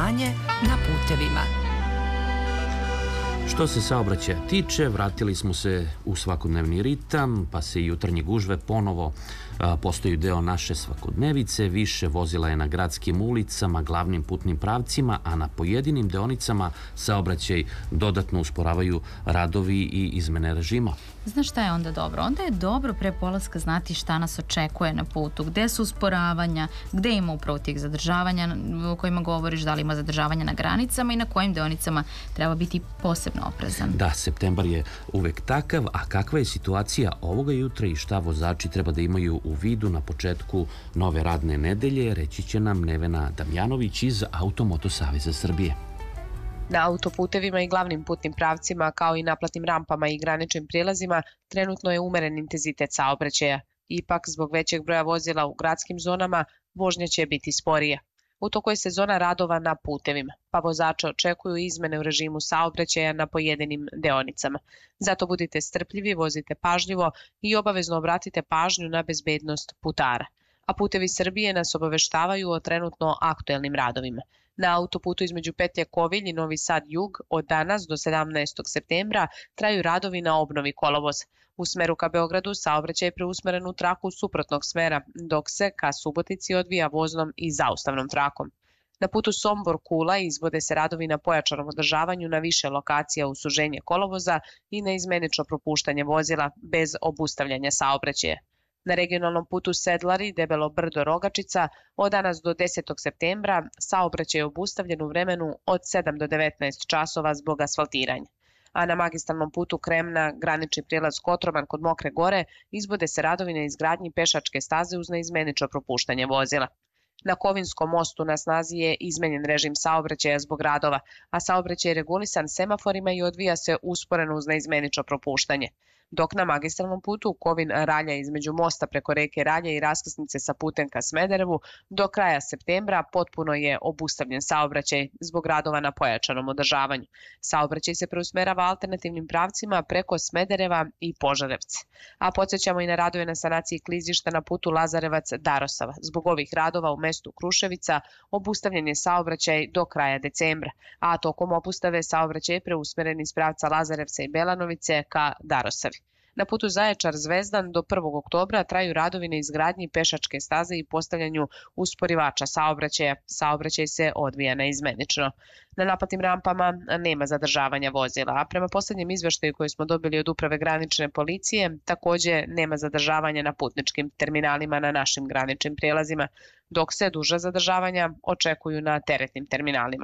stanje na putevima. Što se saobraćaja tiče, vratili smo se u svakodnevni ritam, pa se i jutarnje gužve ponovo postaju deo naše svakodnevice. Više vozila je na gradskim ulicama, glavnim putnim pravcima, a na pojedinim deonicama saobraćaj dodatno usporavaju radovi i izmene režima. Znaš šta je onda dobro? Onda je dobro pre polaska znati šta nas očekuje na putu, gde su usporavanja, gde ima upravo tih zadržavanja o kojima govoriš, da li ima zadržavanja na granicama i na kojim deonicama treba biti posebno oprezan. Da, septembar je uvek takav, a kakva je situacija ovoga jutra i šta vozači treba da imaju u vidu na početku nove radne nedelje, reći će nam Nevena Damjanović iz Automoto Saveza Srbije. Na autoputevima i glavnim putnim pravcima, kao i naplatnim rampama i graničnim prilazima, trenutno je umeren intenzitet saobraćaja. Ipak, zbog većeg broja vozila u gradskim zonama, vožnja će biti sporija. U toku je sezona radova na putevima, pa vozače očekuju izmene u režimu saobraćaja na pojedinim deonicama. Zato budite strpljivi, vozite pažljivo i obavezno obratite pažnju na bezbednost putara. A Putevi Srbije nas obaveštavaju o trenutno aktuelnim radovima. Na autoputu između petlje Kovilj i Novi Sad Jug od danas do 17. septembra traju radovi na obnovi kolovoza. U smeru ka Beogradu saobraćaj je preusmeren u traku suprotnog smera, dok se ka Subotici odvija voznom i zaustavnom trakom. Na putu Sombor-Kula izvode se radovi na pojačanom održavanju na više lokacija u suženje kolovoza i na izmenično propuštanje vozila bez obustavljanja saobraćaja. Na regionalnom putu Sedlari, Debelo Brdo-Rogačica, od danas do 10. septembra saobraćaj je obustavljen u vremenu od 7 do 19 časova zbog asfaltiranja. A na magistralnom putu Kremna, granični prijelaz Kotroman kod Mokre Gore, izvode se radovi na izgradnji pešačke staze uz neizmenično propuštanje vozila. Na Kovinskom mostu na snazi je izmenjen režim saobraćaja zbog radova, a saobraćaj je regulisan semaforima i odvija se usporeno uz neizmenično propuštanje. Dok na magistralnom putu Kovin-Ralja između mosta preko reke Ralje i raskrsnice sa putem ka Smederevu do kraja septembra potpuno je obustavljen saobraćaj zbog radova na pojačanom održavanju. Saobraćaj se preusmerava alternativnim pravcima preko Smedereva i Požarevca. A podsjećamo i na radove na sanaciji klizišta na putu Lazarevac-Darosava. Zbog ovih radova u mestu Kruševica obustavljen je saobraćaj do kraja decembra, a tokom obustave saobraćaj je preusmeren iz pravca Lazarevca i Belanovice ka Darosavi. Na putu Zaječar-Zvezdan do 1. oktobra traju radovi na izgradnji pešačke staze i postavljanju usporivača saobraćaja. Saobraćaj se odvija neizmenično. Na naplatnim rampama nema zadržavanja vozila, a prema poslednjem izveštaju koji smo dobili od Uprave granične policije, takođe nema zadržavanja na putničkim terminalima na našim graničnim prijelazima, dok se duža zadržavanja očekuju na teretnim terminalima.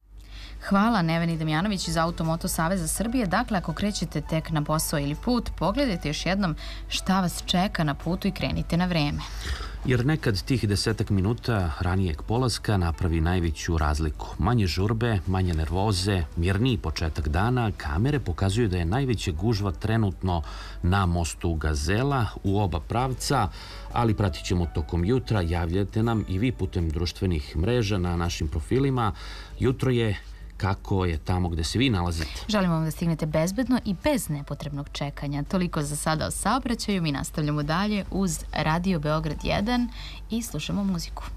Hvala Neveni Damjanović iz Automoto Saveza Srbije. Dakle, ako krećete tek na posao ili put, pogledajte još jednom šta vas čeka na putu i krenite na vreme. Jer nekad tih 10 minuta ranijeg polaska napravi najveću razliku. Manje žurbe, manje nervoze, mirniji početak dana. Kamere pokazuju da je najveća gužva trenutno na mostu Gazela u oba pravca, ali pratit ćemo tokom jutra. Javljate nam i vi putem društvenih mreža na našim profilima. Jutro je kako je tamo gde se vi nalazite. Želimo vam da stignete bezbedno i bez nepotrebnog čekanja. Toliko za sada o saobraćaju. Mi nastavljamo dalje uz Radio Beograd 1 i slušamo muziku.